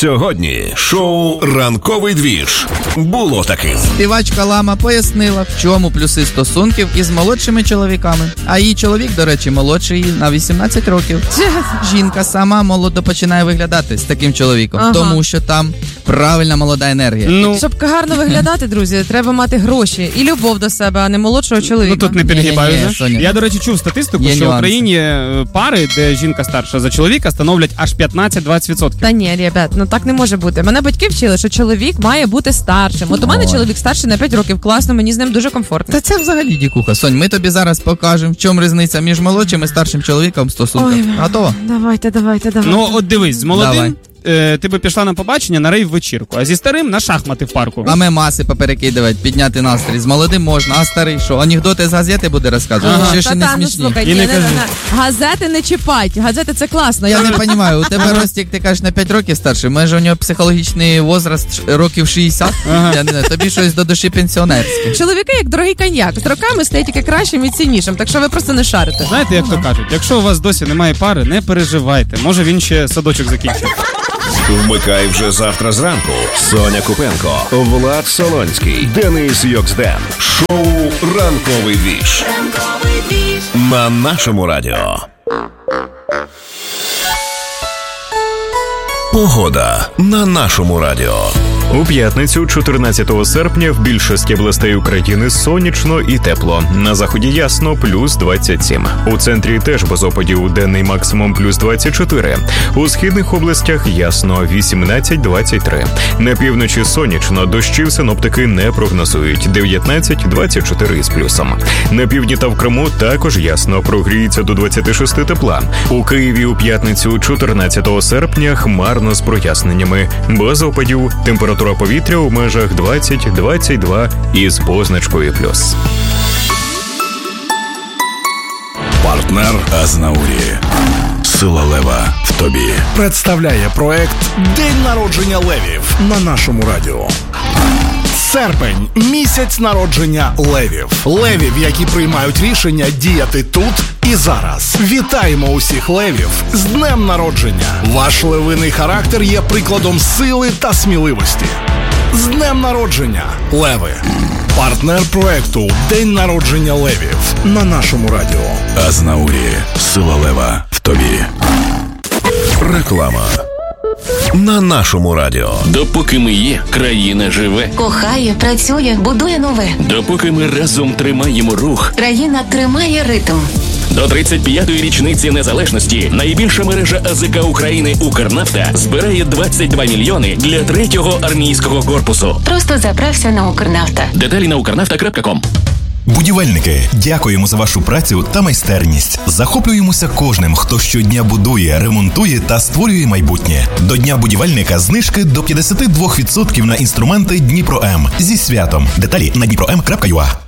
Сьогодні шоу «Ранковий двіж» було таким. Співачка Лама пояснила, в чому плюси стосунків із молодшими чоловіками. А її чоловік, до речі, молодший її на 18 років. Жінка сама молодо починає виглядати з таким чоловіком, тому що там правильна молода енергія. Щоб гарно виглядати, друзі, треба мати гроші і любов до себе, а не молодшого чоловіка. Тут не підгибаю. Ні, Я, до речі, чув статистику, є що нюанси. в Україні пари, де жінка старша за чоловіка, становлять аж 15-20%. Та ні, ребят, так не може бути. Мене батьки вчили, що чоловік має бути старшим. От у мене чоловік старший на 5 років. Класно, мені з ним дуже комфортно. Та це взагалі дікуха. Сонь, ми тобі зараз покажемо, в чому різниця між молодшим і старшим чоловіком в стосунках. Готово? Давайте. От дивись, з молодим Давай. ти би пішла на побачення на рейв-вечірку, а зі старим на шахмати в парку. А ми маси поперекидувати, підняти настрій. З молодим можна, а старий що? Анекдоти з газети буде розказувати? Ще не смішні. Слухай, І не кажи. Газети не чіпать. Газети це класно. Я не розумію, у тебе Ростік, ти кажеш, на 5 років старший, може у нього психологічний возраст років 60? Я не знаю, тобі щось до душі пенсіонерське. Чоловіки як дорогий коньяк. З роками стає тільки кращим і ціннішим, так що ви просто не шарите. Знаєте, як то кажуть, якщо у вас досі немає пари, не переживайте. Може він ще садочок закінчить. Вмикай вже завтра зранку. Соня Купенко, Влад Солонський, Денис Йоксден. Шоу «Ранковий двіж» на нашому радіо. Погода на нашому радіо. У п'ятницю, 14 серпня, в більшості областей України сонячно і тепло. На заході ясно, плюс 27. У центрі теж без опадів, денний максимум плюс 24. У східних областях ясно, 18-23. На півночі сонячно, дощів синоптики не прогнозують, 19-24 із плюсом. На півдні та в Криму також ясно, прогріється до 26 тепла. У Києві у п'ятницю, 14 серпня, хмарно з проясненнями. Без опадів, температура повітря у межах 20-22 із позначкою плюс. Партнер Азнаурі. Сила лева в тобі. Представляє проект «День народження левів» на нашому радіо. Серпень – місяць народження левів. Левів, які приймають рішення діяти тут і зараз. Вітаємо усіх левів з днем народження. Ваш левиний характер є прикладом сили та сміливості. З днем народження, леви! Партнер проекту «День народження левів» на нашому радіо. Азнаурі. Сила лева в тобі. Реклама. На нашому радіо. Допоки ми є, країна живе. Кохає, працює, будує нове. Допоки ми разом тримаємо рух. Країна тримає ритм. До 35-ї річниці незалежності найбільша мережа АЗК України «Укрнафта» збирає 22 мільйони для 3-го армійського корпусу. Просто заправся на «Укрнафта». Деталі на ukernafta.com. Будівельники, дякуємо за вашу працю та майстерність. Захоплюємося кожним, хто щодня будує, ремонтує та створює майбутнє. До Дня будівельника знижки до 52% на інструменти Дніпро М. Зі святом. Деталі на dniprom.ua.